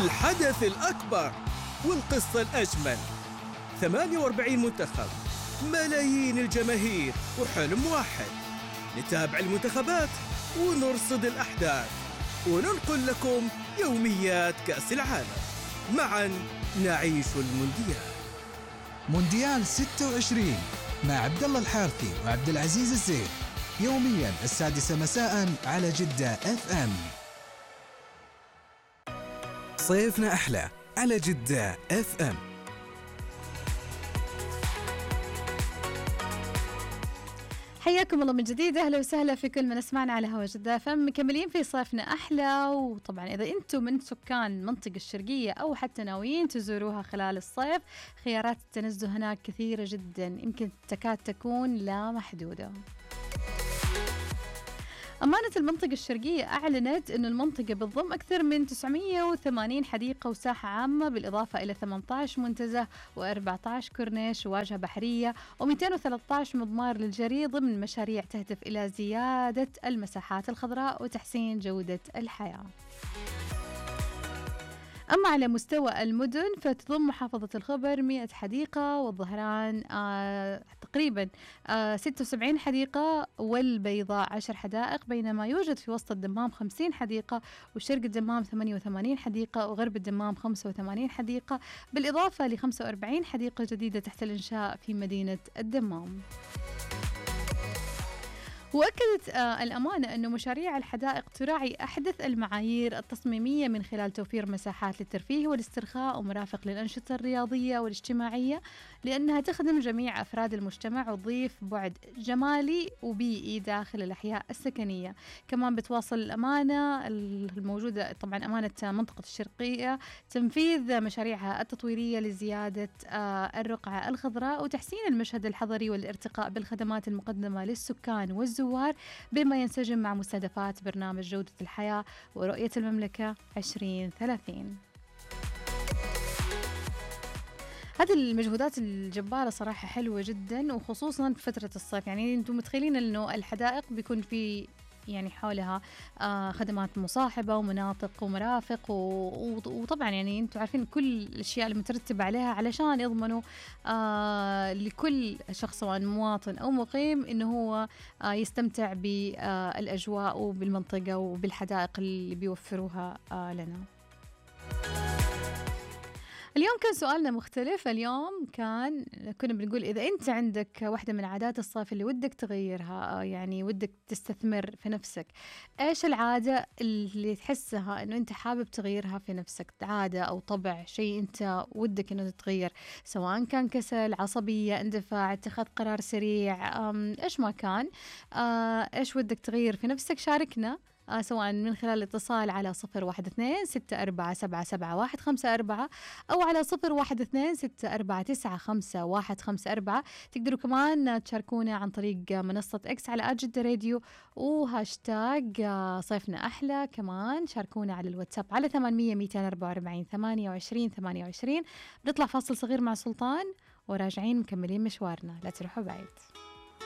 الحدث الأكبر والقصة الأجمل. 48 منتخب، ملايين الجماهير، وحلم واحد: نتابع المنتخبات ونرصد الأحداث وننقل لكم يوميات كأس العالم. معا نعيش المونديال. مونديال 26 مع عبد الله الحارثي وعبد العزيز الزين، يوميا 6 مساء على جدة اف ام. صيفنا أحلى على جدة اف ام. حياكم الله من جديد، أهلا وسهلا في كل من اسمعنا على هوا جدة فم. مكملين في صيفنا أحلى، وطبعا إذا أنتم من سكان المنطقة الشرقية أو حتى ناويين تزوروها خلال الصيف، خيارات التنزه هناك كثيرة جدا، يمكن تكاد تكون لا محدودة. أمانة المنطقة الشرقية أعلنت أن المنطقة بتضم أكثر من 980 حديقة وساحة عامة، بالإضافة إلى 18 منتزه و14 كورنيش وواجهة بحرية و213 مضمار للجري، ضمن مشاريع تهدف إلى زيادة المساحات الخضراء وتحسين جودة الحياة. أما على مستوى المدن فتضم محافظة الخبر 100 حديقة، والظهران تقريبا 76 حديقة، والبيضاء 10 حدائق، بينما يوجد في وسط الدمام 50 حديقة، وشرق الدمام 88 حديقة، وغرب الدمام 85 حديقة، بالإضافة ل 45 حديقة جديدة تحت الإنشاء في مدينة الدمام. وأكدت الأمانة أن مشاريع الحدائق تراعي أحدث المعايير التصميمية من خلال توفير مساحات للترفيه والاسترخاء ومرافق للأنشطة الرياضية والاجتماعية، لأنها تخدم جميع أفراد المجتمع وتضيف بعد جمالي وبيئي داخل الأحياء السكنية. كمان بتواصل الأمانة الموجودة، طبعا أمانة منطقة الشرقية، تنفيذ مشاريعها التطويرية لزيادة الرقعة الخضراء وتحسين المشهد الحضري والارتقاء بالخدمات المقدمة للسكان والزوار، بما ينسجم مع مستهدفات برنامج جودة الحياة ورؤية المملكة 2030. هذه المجهودات الجبارة صراحة حلوة جدا، وخصوصا في فترة الصيف. يعني انتم متخيلين انه الحدائق بيكون في يعني حولها خدمات مصاحبة ومناطق ومرافق وطبعا يعني انتم عارفين كل الاشياء المترتبة عليها علشان يضمنوا لكل شخص سواء مواطن او مقيم انه هو يستمتع بالاجواء وبالمنطقة وبالحدائق اللي بيوفروها لنا. اليوم كان سؤالنا مختلف. اليوم كنا بنقول إذا أنت عندك واحدة من عادات الصيف اللي ودك تغيرها، يعني ودك تستثمر في نفسك، إيش العادة اللي تحسها أنه أنت حابب تغيرها في نفسك؟ عادة أو طبع، شيء أنت ودك أنه تتغير، سواء كان كسل، عصبية، اندفاع، اتخاذ قرار سريع، إيش ما كان، إيش ودك تغير في نفسك؟ شاركنا سواء من خلال الاتصال على 012-6477154 أو على 012-6495154. تقدروا كمان تشاركونا عن طريق منصة إكس على @جدة راديو وهاشتاج صيفنا أحلى. كمان شاركونا على الواتساب على 800-244-28-28. بنطلع فاصل صغير مع سلطان وراجعين مكملين مشوارنا، لا تروحوا بعيد.